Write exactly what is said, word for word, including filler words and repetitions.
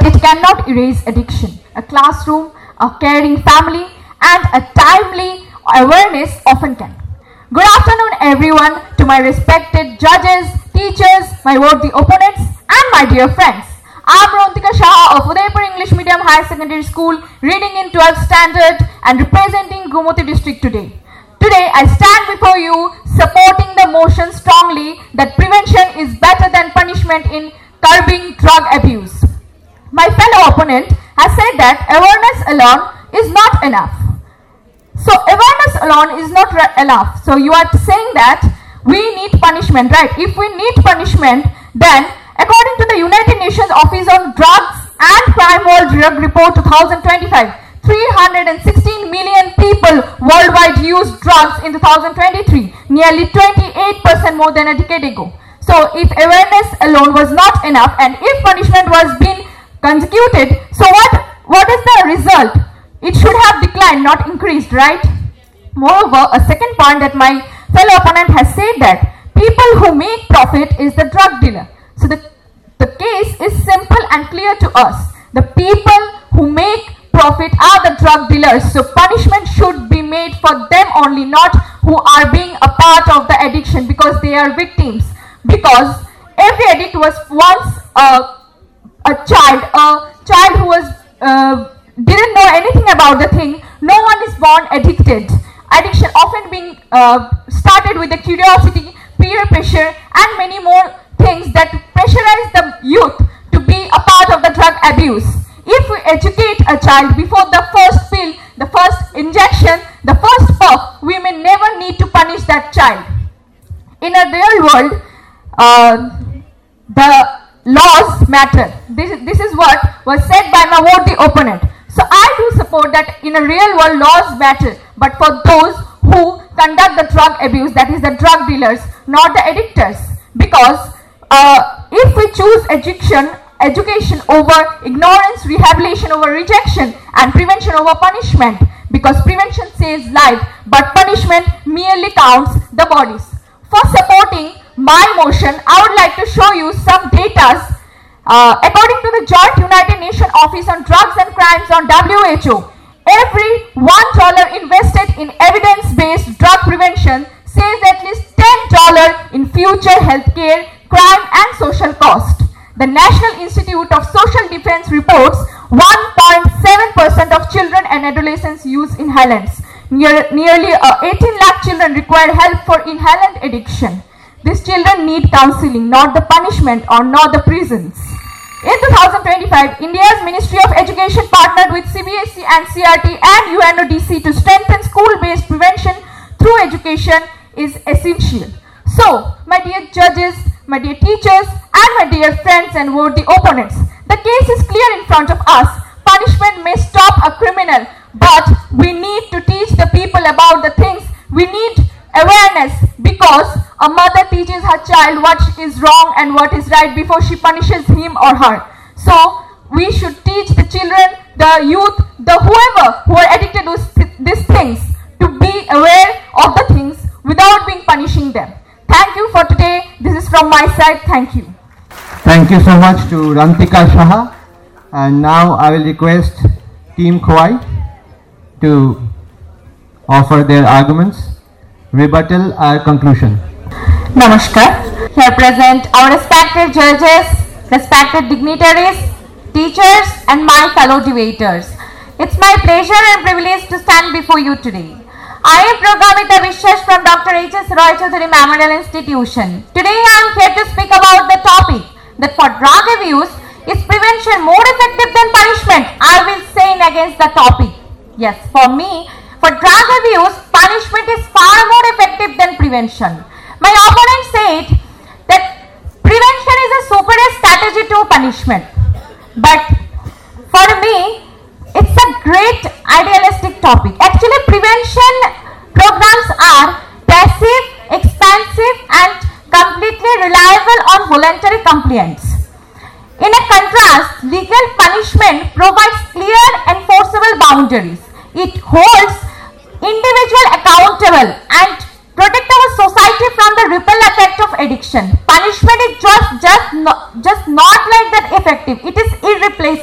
but it cannot erase addiction. A classroom, a caring family, and a timely awareness often can. Good afternoon, everyone, to my respected judges, teachers, my worthy opponents, and my dear friends. I am Rantika Shah of Udaipur English Medium Higher Secondary School, reading in twelfth standard and representing Gumoti district today. Today, I stand before you supporting the motion strongly that prevention is better than punishment in curbing drug abuse. My fellow opponent has said that awareness alone is not enough. So awareness alone is not enough. So you are saying that we need punishment, right? If we need punishment, then according to the United Nations Office on Drugs and Crime World Drug Report twenty twenty-five, three hundred sixteen million people worldwide used drugs in two thousand twenty-three, nearly twenty-eight percent more than a decade ago. So if awareness alone was not enough and if punishment was being consecuted, so what, what is the result? It should have declined, not increased, right? Moreover, a second point that my fellow opponent has said that people who make profit is the drug dealer. So the, the case is simple and clear to us. The people who make profit are the drug dealers. So punishment should be made for them only, not who are being a part of the addiction because they are victims. Because every addict was once a, a child, a child who was uh, didn't know anything about the thing. No one is born addicted. Addiction often being uh, started with the curiosity, peer pressure, and many more things that pressurize the youth to be a part of the drug abuse. If we educate a child before the first pill, the first injection, the first puff, we may never need to punish that child. In a real world, uh, the laws matter. This, this is what was said by my worthy opponent. So I do support that in a real world laws matter, but for those who conduct the drug abuse, that is the drug dealers, not the addictors. Because uh, if we choose education, education over ignorance, rehabilitation over rejection, and prevention over punishment, because prevention saves life, but punishment merely counts the bodies. For supporting my motion, I would like to show you some data. Uh, according to the Joint United Nations Office on Drugs and Crimes on W H O, every one dollar invested in evidence-based drug prevention saves at least ten dollars in future healthcare, crime and social cost. The National Institute of Social Defense reports one point seven percent of children and adolescents use inhalants. Near, nearly uh, eighteen lakh children require help for inhalant addiction. These children need counseling, not the punishment or not the prisons. In two thousand twenty-five, India's Ministry of Education partnered with C B S E and C R T and U N O D C to strengthen school-based prevention through education is essential. So, my dear judges, my dear teachers, and my dear friends and worthy opponents, the case is clear in front of us. Punishment may stop a criminal, but we need to teach the people about the things. We need awareness, because a mother teaches her child what is wrong and what is right before she punishes him or her. So we should teach the children, the youth, the whoever who are addicted to these things to be aware of the things without being punishing them. Thank you for today. This is from my side. Thank you. Thank you so much to Rantika Shah. And now I will request Team Khowai to offer their arguments, rebuttal or conclusion. Namaskar. Here present our respected judges, respected dignitaries, teachers and my fellow debaters. It's my pleasure and privilege to stand before you today. I am Pragramita Vishwash from Doctor H S Roy Choudhury Memorial Institution. Today I am here to speak about the topic that for drug abuse, is prevention more effective than punishment? I will say in against the topic. Yes, for me, for drug abuse, punishment is far more effective than prevention. My opponent said that prevention is a superior strategy to punishment. But for me, it's a great idealistic topic. Actually, prevention programs are passive, expensive and completely reliable on voluntary compliance. In a contrast, legal punishment provides clear enforceable boundaries. It holds individual accountable and protect our society from the ripple effect of addiction. Punishment is just just not, just not like that effective. It is irreplaceable.